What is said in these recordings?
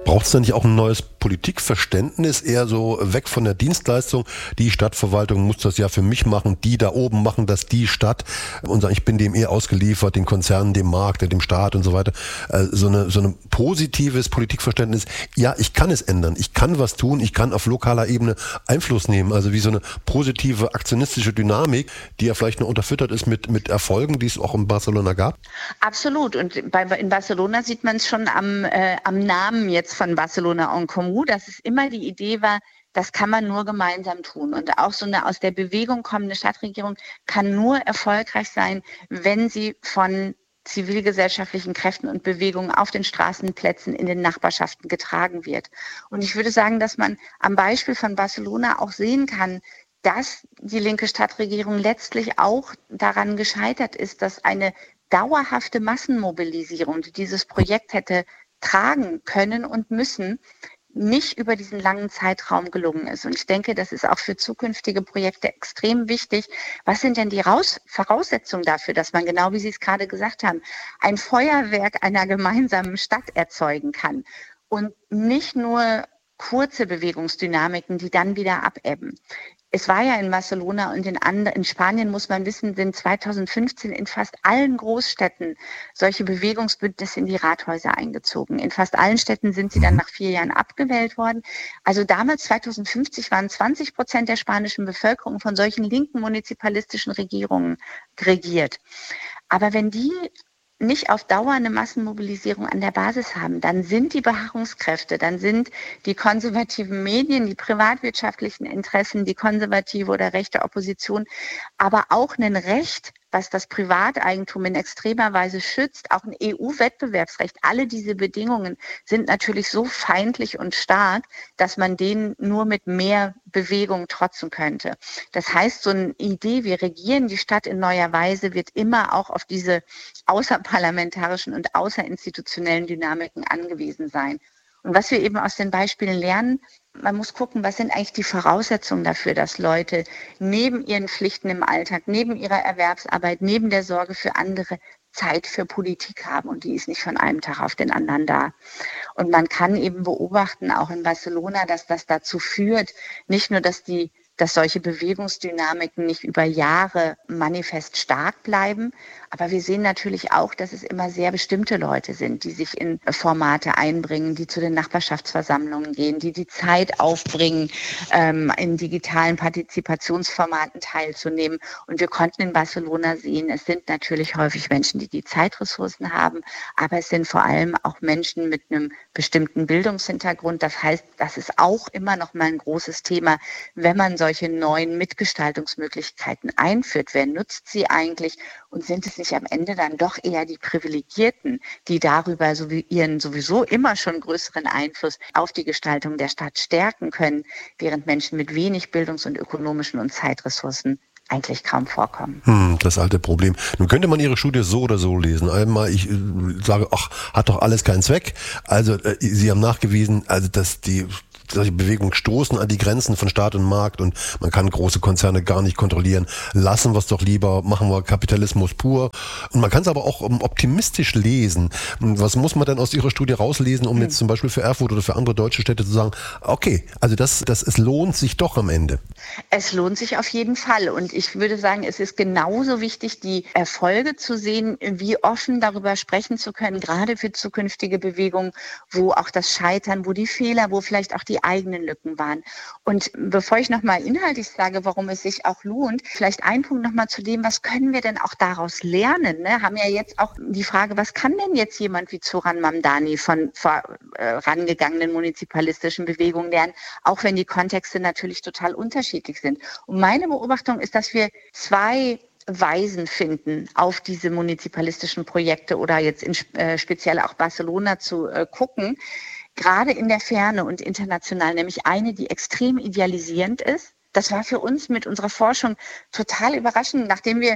Braucht es denn nicht auch ein neues Politikverständnis, eher so weg von der Dienstleistung? Die Stadtverwaltung muss das ja für mich machen, die da oben machen das die Stadt und sagen, ich bin dem eher ausgeliefert, den Konzernen, dem Markt, dem Staat und so weiter. So eine positives Politikverständnis, ja, ich kann es ändern, ich kann was tun, ich kann auf lokaler Ebene Einfluss nehmen. Also wie so eine positive aktionistische Dynamik, die ja vielleicht noch unterfüttert ist mit Erfolgen, die es auch in Barcelona gab. Absolut. Und in Barcelona sieht man es schon am Namen jetzt von Barcelona en Comú, dass es immer die Idee war, das kann man nur gemeinsam tun. Und auch so eine aus der Bewegung kommende Stadtregierung kann nur erfolgreich sein, wenn sie von zivilgesellschaftlichen Kräften und Bewegungen auf den Straßenplätzen in den Nachbarschaften getragen wird. Und ich würde sagen, dass man am Beispiel von Barcelona auch sehen kann, dass die linke Stadtregierung letztlich auch daran gescheitert ist, dass eine dauerhafte Massenmobilisierung, die dieses Projekt hätte tragen können und müssen, nicht über diesen langen Zeitraum gelungen ist. Und ich denke, das ist auch für zukünftige Projekte extrem wichtig. Was sind denn die Voraussetzungen dafür, dass man, genau wie Sie es gerade gesagt haben, ein Feuerwerk einer gemeinsamen Stadt erzeugen kann und nicht nur kurze Bewegungsdynamiken, die dann wieder abebben. Es war ja in Barcelona und in Spanien, muss man wissen, sind 2015 in fast allen Großstädten solche Bewegungsbündnisse in die Rathäuser eingezogen. In fast allen Städten sind sie dann nach 4 Jahren abgewählt worden. Also damals, 2050, waren 20% der spanischen Bevölkerung von solchen linken munizipalistischen Regierungen regiert. Aber wenn die nicht auf Dauer eine Massenmobilisierung an der Basis haben, dann sind die Beharrungskräfte, dann sind die konservativen Medien, die privatwirtschaftlichen Interessen, die konservative oder rechte Opposition, aber auch ein Recht, was das Privateigentum in extremer Weise schützt, auch ein EU-Wettbewerbsrecht. Alle diese Bedingungen sind natürlich so feindlich und stark, dass man denen nur mit mehr Bewegung trotzen könnte. Das heißt, so eine Idee, wir regieren die Stadt in neuer Weise, wird immer auch auf diese außerparlamentarischen und außerinstitutionellen Dynamiken angewiesen sein. Und was wir eben aus den Beispielen lernen, man muss gucken, was sind eigentlich die Voraussetzungen dafür, dass Leute neben ihren Pflichten im Alltag, neben ihrer Erwerbsarbeit, neben der Sorge für andere Zeit für Politik haben. Und die ist nicht von einem Tag auf den anderen da. Und man kann eben beobachten, auch in Barcelona, dass das dazu führt, nicht nur, dass solche Bewegungsdynamiken nicht über Jahre manifest stark bleiben. Aber wir sehen natürlich auch, dass es immer sehr bestimmte Leute sind, die sich in Formate einbringen, die zu den Nachbarschaftsversammlungen gehen, die die Zeit aufbringen, in digitalen Partizipationsformaten teilzunehmen. Und wir konnten in Barcelona sehen, es sind natürlich häufig Menschen, die Zeitressourcen haben, aber es sind vor allem auch Menschen mit einem bestimmten Bildungshintergrund. Das heißt, das ist auch immer noch mal ein großes Thema, wenn man solche neuen Mitgestaltungsmöglichkeiten einführt. Wer nutzt sie eigentlich und sind es nicht am Ende dann doch eher die Privilegierten, die darüber ihren sowieso immer schon größeren Einfluss auf die Gestaltung der Stadt stärken können, während Menschen mit wenig Bildungs- und ökonomischen und Zeitressourcen eigentlich kaum vorkommen. Das alte Problem. Nun könnte man Ihre Studie so oder so lesen. Einmal, ich sage, hat doch alles keinen Zweck. Also Sie haben nachgewiesen, also dass solche Bewegungen stoßen an die Grenzen von Staat und Markt und man kann große Konzerne gar nicht kontrollieren. Lassen wir es doch lieber, machen wir Kapitalismus pur. Und man kann es aber auch optimistisch lesen. Was muss man denn aus Ihrer Studie rauslesen, um jetzt zum Beispiel für Erfurt oder für andere deutsche Städte zu sagen, okay, also es lohnt sich doch am Ende? Es lohnt sich auf jeden Fall. Und ich würde sagen, es ist genauso wichtig, die Erfolge zu sehen, wie offen darüber sprechen zu können, gerade für zukünftige Bewegungen, wo auch das Scheitern, wo die Fehler, wo vielleicht auch die eigenen Lücken waren. Und bevor ich nochmal inhaltlich sage, warum es sich auch lohnt, vielleicht ein Punkt nochmal zu dem, was können wir denn auch daraus lernen? Ne? Haben ja jetzt auch die Frage, was kann denn jetzt jemand wie Zoran Mamdani von vorangegangenen munizipalistischen Bewegungen lernen, auch wenn die Kontexte natürlich total unterschiedlich sind. Und meine Beobachtung ist, dass wir 2 Weisen finden, auf diese munizipalistischen Projekte oder jetzt speziell auch Barcelona zu gucken, gerade in der Ferne und international, nämlich eine, die extrem idealisierend ist. Das war für uns mit unserer Forschung total überraschend, nachdem wir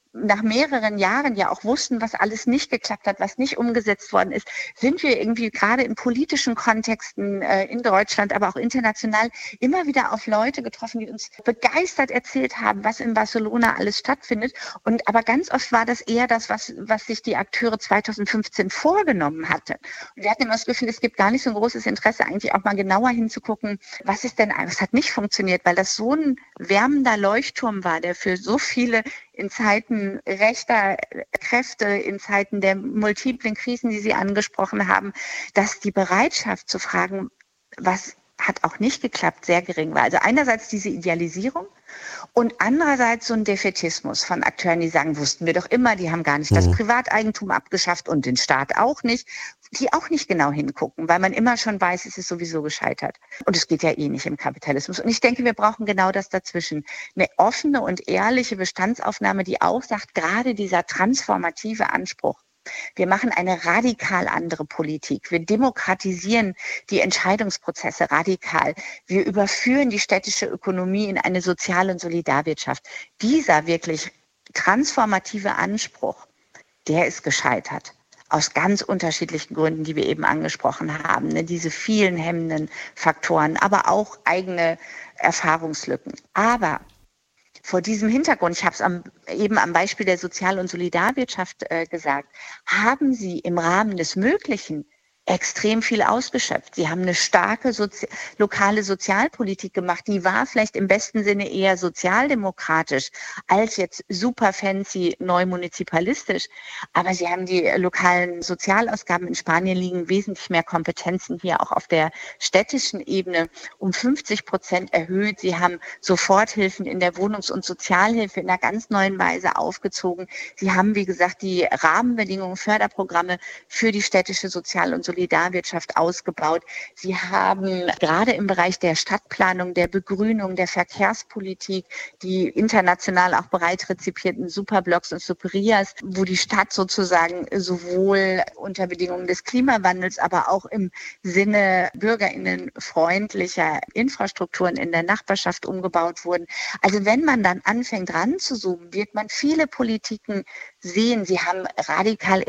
nach mehreren Jahren ja auch wussten, was alles nicht geklappt hat, was nicht umgesetzt worden ist, sind wir irgendwie gerade in politischen Kontexten in Deutschland, aber auch international immer wieder auf Leute getroffen, die uns begeistert erzählt haben, was in Barcelona alles stattfindet. Und aber ganz oft war das eher das, was sich die Akteure 2015 vorgenommen hatten. Und wir hatten immer das Gefühl, es gibt gar nicht so ein großes Interesse, eigentlich auch mal genauer hinzugucken, was hat nicht funktioniert, weil das so ein wärmender Leuchtturm war, der für so viele in Zeiten rechter Kräfte, in Zeiten der multiplen Krisen, die Sie angesprochen haben, dass die Bereitschaft zu fragen, was hat auch nicht geklappt, sehr gering war. Also einerseits diese Idealisierung und andererseits so ein Defätismus von Akteuren, die sagen, wussten wir doch immer, die haben gar nicht das Privateigentum abgeschafft und den Staat auch nicht, die auch nicht genau hingucken, weil man immer schon weiß, es ist sowieso gescheitert. Und es geht ja eh nicht im Kapitalismus. Und ich denke, wir brauchen genau das dazwischen. Eine offene und ehrliche Bestandsaufnahme, die auch sagt, gerade dieser transformative Anspruch, wir machen eine radikal andere Politik. Wir demokratisieren die Entscheidungsprozesse radikal. Wir überführen die städtische Ökonomie in eine Sozial- und Solidarwirtschaft. Dieser wirklich transformative Anspruch, der ist gescheitert. Aus ganz unterschiedlichen Gründen, die wir eben angesprochen haben. Ne? Diese vielen hemmenden Faktoren, aber auch eigene Erfahrungslücken. Aber vor diesem Hintergrund, ich habe es eben am Beispiel der Sozial- und Solidarwirtschaft gesagt, haben Sie im Rahmen des Möglichen extrem viel ausgeschöpft. Sie haben eine starke lokale Sozialpolitik gemacht. Die war vielleicht im besten Sinne eher sozialdemokratisch als jetzt super fancy neu munizipalistisch. Aber sie haben die lokalen Sozialausgaben in Spanien liegen wesentlich mehr Kompetenzen hier auch auf der städtischen Ebene um 50% erhöht. Sie haben Soforthilfen in der Wohnungs- und Sozialhilfe in einer ganz neuen Weise aufgezogen. Sie haben, wie gesagt, die Rahmenbedingungen, Förderprogramme für die städtische Sozial- und Solidarwirtschaft ausgebaut. Sie haben gerade im Bereich der Stadtplanung, der Begrünung, der Verkehrspolitik, die international auch bereit rezipierten Superblocks und Superias, wo die Stadt sozusagen sowohl unter Bedingungen des Klimawandels, aber auch im Sinne bürgerinnenfreundlicher Infrastrukturen in der Nachbarschaft umgebaut wurden. Also wenn man dann anfängt ranzuzoomen, wird man viele Politiken sehen. Sie haben radikal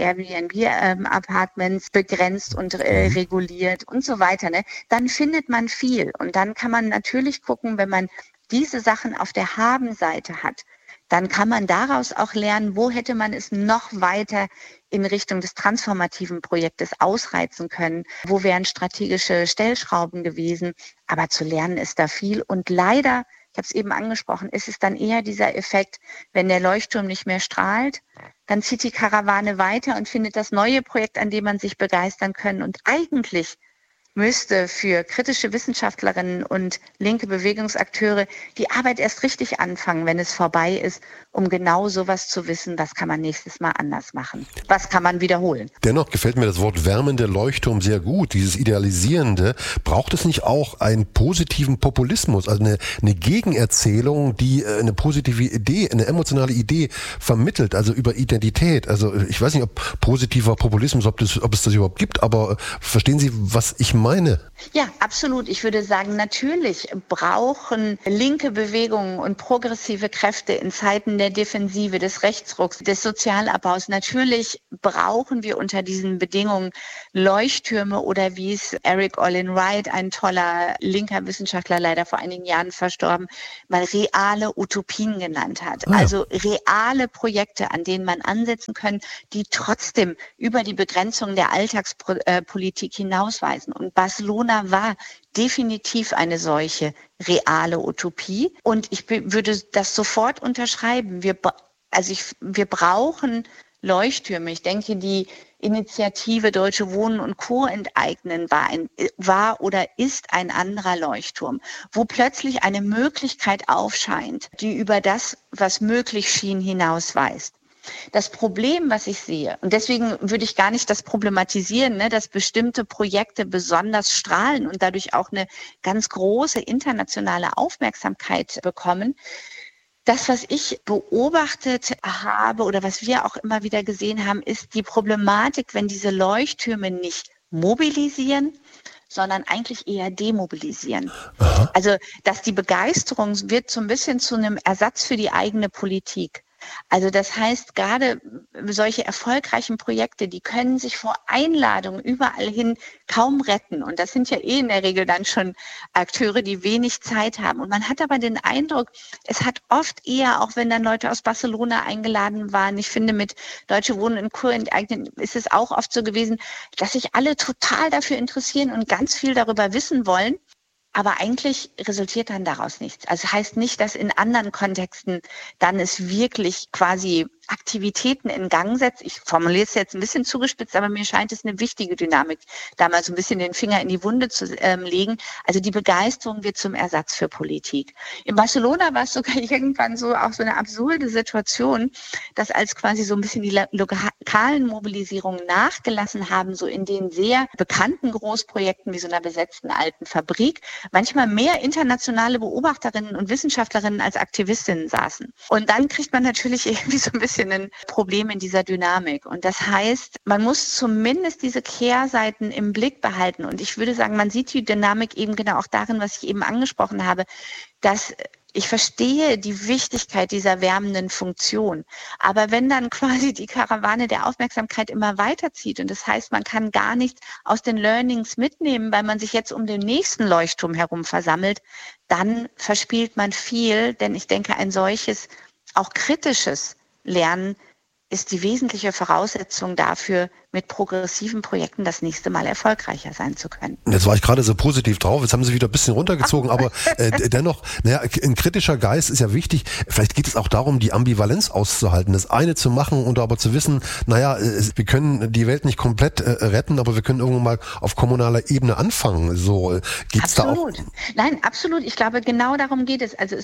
Airbnb-Apartments begrenzt und reguliert und so weiter. Ne? Dann findet man viel. Und dann kann man natürlich gucken, wenn man diese Sachen auf der Habenseite hat, dann kann man daraus auch lernen, wo hätte man es noch weiter in Richtung des transformativen Projektes ausreizen können, wo wären strategische Stellschrauben gewesen. Aber zu lernen ist da viel. Und leider, ich habe es eben angesprochen, ist es dann eher dieser Effekt, wenn der Leuchtturm nicht mehr strahlt, dann zieht die Karawane weiter und findet das neue Projekt, an dem man sich begeistern kann. Und eigentlich müsste für kritische Wissenschaftlerinnen und linke Bewegungsakteure die Arbeit erst richtig anfangen, wenn es vorbei ist, um genau sowas zu wissen, was kann man nächstes Mal anders machen, was kann man wiederholen. Dennoch gefällt mir das Wort wärmende Leuchtturm sehr gut, dieses Idealisierende. Braucht es nicht auch einen positiven Populismus, also eine Gegenerzählung, die eine positive Idee, eine emotionale Idee vermittelt, also über Identität? Also ich weiß nicht, ob positiver Populismus, ob es das überhaupt gibt, aber verstehen Sie, was ich meine? Ja, absolut. Ich würde sagen, natürlich brauchen linke Bewegungen und progressive Kräfte in Zeiten der Defensive, des Rechtsrucks, des Sozialabbaus. Natürlich brauchen wir unter diesen Bedingungen Leuchttürme oder wie es Eric Olin Wright, ein toller linker Wissenschaftler, leider vor einigen Jahren verstorben, mal reale Utopien genannt hat. Ah ja. Also reale Projekte, an denen man ansetzen kann, die trotzdem über die Begrenzung der Alltagspolitik hinausweisen. Und Barcelona war definitiv eine solche reale Utopie. Und ich würde das sofort unterschreiben. Wir brauchen Leuchttürme. Ich denke, die Initiative Deutsche Wohnen und Co. enteignen war oder ist ein anderer Leuchtturm, wo plötzlich eine Möglichkeit aufscheint, die über das, was möglich schien, hinausweist. Das Problem, was ich sehe, und deswegen würde ich gar nicht das problematisieren, ne, dass bestimmte Projekte besonders strahlen und dadurch auch eine ganz große internationale Aufmerksamkeit bekommen. Das, was ich beobachtet habe oder was wir auch immer wieder gesehen haben, ist die Problematik, wenn diese Leuchttürme nicht mobilisieren, sondern eigentlich eher demobilisieren. Aha. Also, dass die Begeisterung wird so ein bisschen zu einem Ersatz für die eigene Politik. Also das heißt, gerade solche erfolgreichen Projekte, die können sich vor Einladungen überall hin kaum retten. Und das sind ja in der Regel dann schon Akteure, die wenig Zeit haben. Und man hat aber den Eindruck, es hat oft eher, auch wenn dann Leute aus Barcelona eingeladen waren, ich finde, mit Deutsche Wohnen in Chur enteignen ist es auch oft so gewesen, dass sich alle total dafür interessieren und ganz viel darüber wissen wollen. Aber eigentlich resultiert dann daraus nichts. Also das heißt nicht, dass in anderen Kontexten dann es wirklich quasi Aktivitäten in Gang setzt. Ich formuliere es jetzt ein bisschen zugespitzt, aber mir scheint es eine wichtige Dynamik, da mal so ein bisschen den Finger in die Wunde zu legen. Also die Begeisterung wird zum Ersatz für Politik. In Barcelona war es sogar irgendwann so auch so eine absurde Situation, dass als quasi so ein bisschen die lokalen Mobilisierungen nachgelassen haben, so in den sehr bekannten Großprojekten wie so einer besetzten alten Fabrik, manchmal mehr internationale Beobachterinnen und Wissenschaftlerinnen als Aktivistinnen saßen. Und dann kriegt man natürlich irgendwie so ein bisschen ein Problem in dieser Dynamik. Und das heißt, man muss zumindest diese Kehrseiten im Blick behalten. Und ich würde sagen, man sieht die Dynamik eben genau auch darin, was ich eben angesprochen habe, dass ich verstehe die Wichtigkeit dieser wärmenden Funktion. Aber wenn dann quasi die Karawane der Aufmerksamkeit immer weiterzieht und das heißt, man kann gar nichts aus den Learnings mitnehmen, weil man sich jetzt um den nächsten Leuchtturm herum versammelt, dann verspielt man viel. Denn ich denke, ein solches, auch kritisches Lernen ist die wesentliche Voraussetzung dafür, mit progressiven Projekten das nächste Mal erfolgreicher sein zu können. Jetzt war ich gerade so positiv drauf, jetzt haben Sie wieder ein bisschen runtergezogen, aber dennoch, ein kritischer Geist ist ja wichtig. Vielleicht geht es auch darum, die Ambivalenz auszuhalten, das eine zu machen und aber zu wissen, wir können die Welt nicht komplett retten, aber wir können irgendwann mal auf kommunaler Ebene anfangen. So geht's da auch? Nein, absolut. Ich glaube, genau darum geht es. Also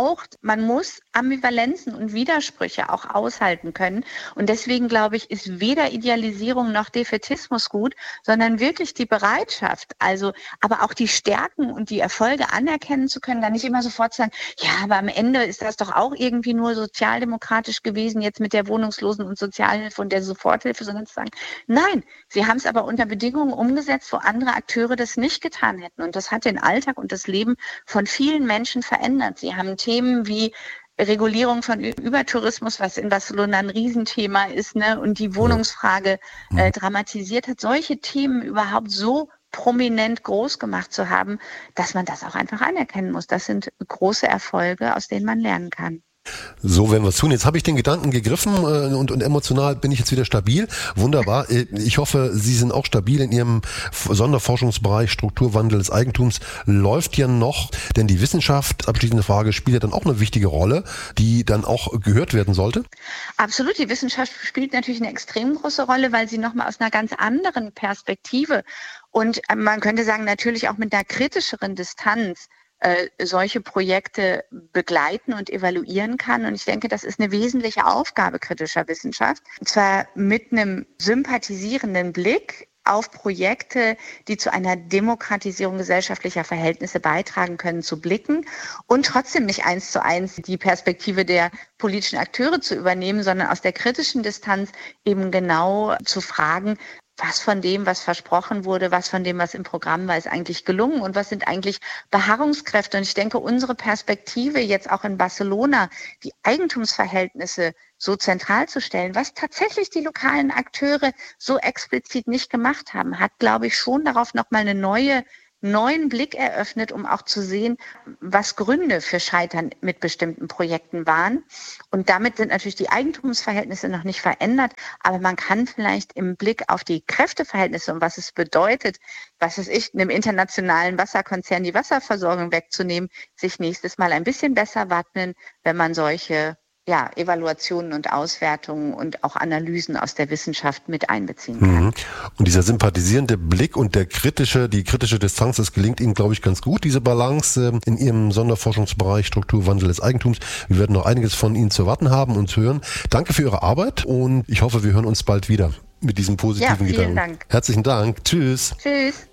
man muss Ambivalenzen und Widersprüche auch aushalten können. Und deswegen, glaube ich, ist weder Idealisierung noch Defätismus gut, sondern wirklich die Bereitschaft, also aber auch die Stärken und die Erfolge anerkennen zu können, dann nicht immer sofort sagen, ja, aber am Ende ist das doch auch irgendwie nur sozialdemokratisch gewesen, jetzt mit der Wohnungslosen- und Sozialhilfe und der Soforthilfe, sondern zu sagen, nein, sie haben es aber unter Bedingungen umgesetzt, wo andere Akteure das nicht getan hätten. Und das hat den Alltag und das Leben von vielen Menschen verändert. Sie haben Themen wie Regulierung von Übertourismus, was in Barcelona ein Riesenthema ist, ne, und die Wohnungsfrage dramatisiert hat, solche Themen überhaupt so prominent groß gemacht zu haben, dass man das auch einfach anerkennen muss. Das sind große Erfolge, aus denen man lernen kann. So werden wir es tun. Jetzt habe ich den Gedanken gegriffen und emotional bin ich jetzt wieder stabil. Wunderbar. Ich hoffe, Sie sind auch stabil in Ihrem Sonderforschungsbereich Strukturwandel des Eigentums. Läuft ja noch, denn die Wissenschaft, abschließende Frage, spielt ja dann auch eine wichtige Rolle, die dann auch gehört werden sollte? Absolut. Die Wissenschaft spielt natürlich eine extrem große Rolle, weil sie nochmal aus einer ganz anderen Perspektive und man könnte sagen, natürlich auch mit einer kritischeren Distanz solche Projekte begleiten und evaluieren kann. Und ich denke, das ist eine wesentliche Aufgabe kritischer Wissenschaft. Und zwar mit einem sympathisierenden Blick auf Projekte, die zu einer Demokratisierung gesellschaftlicher Verhältnisse beitragen können, zu blicken und trotzdem nicht 1:1 die Perspektive der politischen Akteure zu übernehmen, sondern aus der kritischen Distanz eben genau zu fragen, was von dem, was versprochen wurde, was von dem, was im Programm war, ist eigentlich gelungen und was sind eigentlich Beharrungskräfte. Und ich denke, unsere Perspektive jetzt auch in Barcelona, die Eigentumsverhältnisse so zentral zu stellen, was tatsächlich die lokalen Akteure so explizit nicht gemacht haben, hat, glaube ich, schon darauf nochmal einen neuen Blick eröffnet, um auch zu sehen, was Gründe für Scheitern mit bestimmten Projekten waren. Und damit sind natürlich die Eigentumsverhältnisse noch nicht verändert, aber man kann vielleicht im Blick auf die Kräfteverhältnisse und was es bedeutet, einem internationalen Wasserkonzern die Wasserversorgung wegzunehmen, sich nächstes Mal ein bisschen besser wappnen, wenn man solche Evaluationen und Auswertungen und auch Analysen aus der Wissenschaft mit einbeziehen kann. Und dieser sympathisierende Blick und die kritische Distanz, das gelingt Ihnen, glaube ich, ganz gut, diese Balance in Ihrem Sonderforschungsbereich Strukturwandel des Eigentums. Wir werden noch einiges von Ihnen zu erwarten haben und zu hören. Danke für Ihre Arbeit und ich hoffe, wir hören uns bald wieder mit diesem positiven Gedanken. Vielen Dank. Herzlichen Dank. Tschüss. Tschüss.